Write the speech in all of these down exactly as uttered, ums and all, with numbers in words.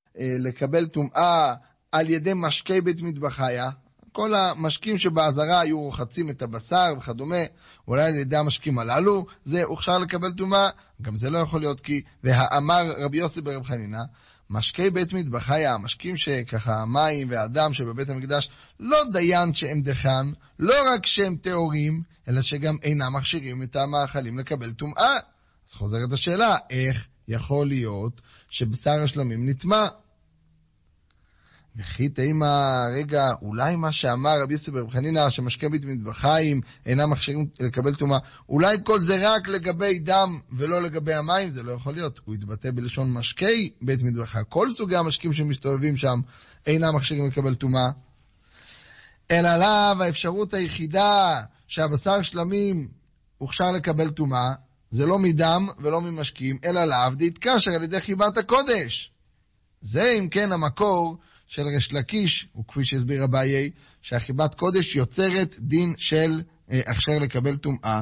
לקבל טומאה על ידי משקי בית מטבחיה, כל המשקים שבעזרה היו רוחצים את הבשר וכדומה, אולי על ידי המשקים הללו, זה הוכשר לקבל טומאה, גם זה לא יכול להיות כי, והאמר רבי יוסי ברב חנינא, משקי בית מטבחיה, המשקים שככה המים והאדם שבבית המקדש, לא דיין שהם דחן, לא רק שהם טהורים, אלא שגם אינם מכשירים את המאכלים לקבל טומאה. אז חוזרת השאלה, איך יכול להיות שבשר השלמים נטמא? וכי תימא, רגע, אולי מה שאמר רבי יוסי ברב חנינא, שמשקי בית מטבחיים אינם מכשירים לקבל טומאה, אולי כל זה רק לגבי דם ולא לגבי המים? זה לא יכול להיות. הוא יתבטא בלשון משקי בית מטבחיים. כל סוגי המשקים שמסתובבים שם אינם מכשירים לקבל טומאה. אלא לאו האפשרות היחידה שהבשר שלמים הוכשר לקבל טומאה, זה לא מדם ולא ממשקים, אלא לאו דהתקשר על ידי חיבת הקודש. זה אם כן המקור של ריש לקיש, וכפי שהסביר אביי, שהחיבת קודש יוצרת דין של הכשר לקבל טומאה.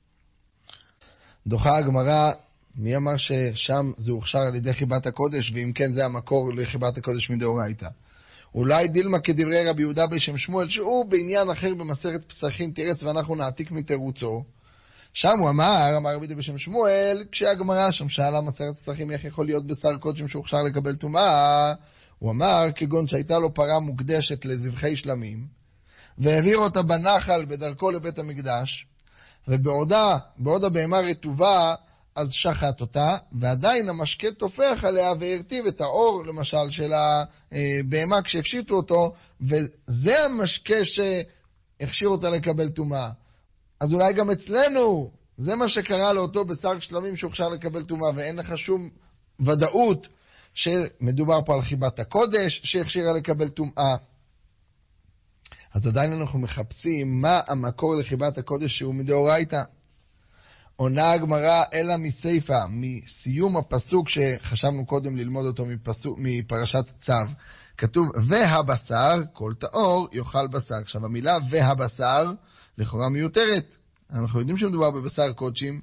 דוחה הגמרא, מי אמר ששם זה הוכשר על ידי חיבת הקודש, ואם כן זה המקור לחיבת הקודש מדאורייתא? אולי דילמה כדברי רבי יהודה בשם שמואל, שהוא בעניין אחר במסכת פסחים תירץ ואנחנו נעתיק מתירוצו. שם הוא אמר, אמר רבי יהודה בשם שמואל, כשהגמרא שם שאלה מסכת פסחים איך יכול להיות בשר קודשים שהוכשר לקבל טומאה, הוא אמר, כגון שהייתה לו פרה מוקדשת לזבחי שלמים, והעביר אותה בנחל בדרכו לבית המקדש, ובעודה, בעוד הבהמה רטובה, אז שחט אותה, ועדיין המשקה תופח עליה והרטיב את האור, למשל, של הבהמה כשהפשיטו אותו, וזה המשקה שהכשיר אותה לקבל טומאה. אז אולי גם אצלנו, זה מה שקרה לאותו בשר שלמים שהוכשר לקבל טומאה, ואין לך שום ודאות, שמדובר פה על חיבת הקודש שהכשירה לקבל טומאה. אז עדיין אנחנו מחפשים מה המקור לחיבת הקודש שהוא מדאורייתא. עונה הגמרא אלא מסיפא, מסיום הפסוק שחשבנו קודם ללמוד אותו מפסוק, מפרשת צו. כתוב והבשר, כל טהור יאכל בשר. עכשיו המילה והבשר לכאורה מיותרת. אנחנו יודעים שמדובר בבשר קודשים,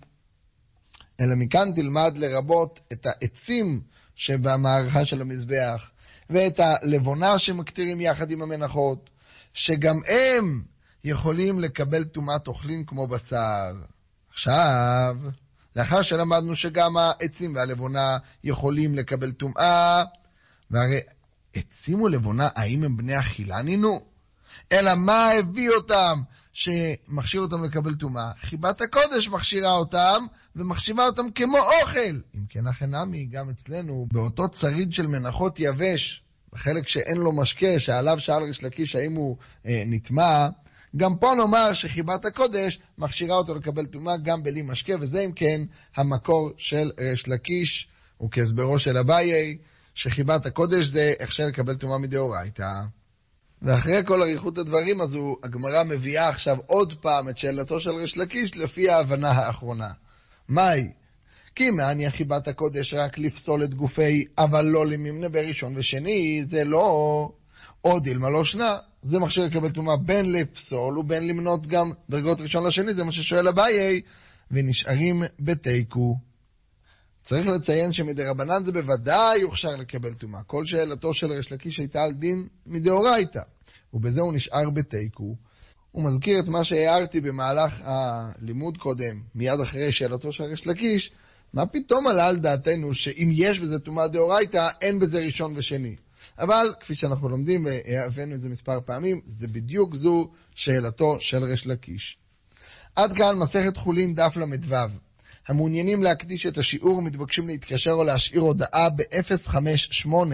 אלא מכאן תלמד לרבות את העצים שבמערכה של המזבח, ואת הלבונה שמקטירים יחד עם המנחות, שגם הם יכולים לקבל טומאת אוכלים כמו בשר. עכשיו, לאחר שלמדנו שגם העצים והלבונה יכולים לקבל טומאה, והרי עצים ולבונה, האם הם בני אכילה נינו? אלא מה הביא אותם שמכשיר אותם לקבל טומאה? חיבת הקודש מכשירה אותם ומחשיבה אותם כמו אוכל. אם כן אכן נמי, גם אצלנו באותו צריד של מנחות יבש, בחלק שאין לו משקה, שעליו שאל ריש לקיש האם הוא אה, נטמא, גם פה נאמר שחיבת הקודש מכשירה אותו לקבל טומאה גם בלי משקה, וזה אם כן המקור של ריש לקיש, וכהסברו של אביי, שחיבת הקודש זה הכשר לקבל טומאה מדאורייתא. ואחרי כל אריכות הדברים, אז הוא, הגמרא מביאה עכשיו עוד פעם את שאלתו של ריש לקיש לפי ההבנה האחרונה. מהי? כי מעניין חיבת הקודש רק לפסול את גופי, אבל לא לממנה בראשון ושני, זה לא עוד אילמה לא שנה. זה מכשיר לקבל טומאה בין לפסול ובין למנות גם דרגות ראשון לשני, זה מה ששואל אביי, ונשארים בתיקו. צריך לציין שמדרבנן זה בוודאי יוכשר לקבל טומאה. כל שאלתו של ריש לקיש הייתה על דין מדאורייתא, ובזה הוא נשאר בתיקו. הוא מזכיר את מה שהערתי במהלך הלימוד קודם, מיד אחרי שאלתו של ריש לקיש, מה פתאום עלה על דעתנו שאם יש בזה טומאה דאורייתא, אין בזה ראשון ושני. אבל כפי שאנחנו לומדים, והבאנו את זה מספר פעמים, זה בדיוק זו שאלתו של ריש לקיש. עד כאן מסכת חולין דף למדו. המעוניינים להקדיש את השיעור מתבקשים להתקשר או להשאיר הודעה ב-אפס חמש שמונה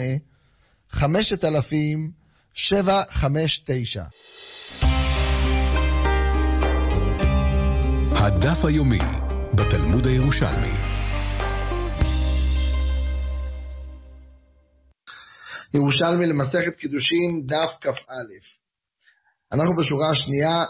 חמשת אלפים שבע חמש תשע. הדף היומי בתלמוד הירושלמי. ירושלמי למסכת קידושין דף כ"א. אנחנו בשורה השנייה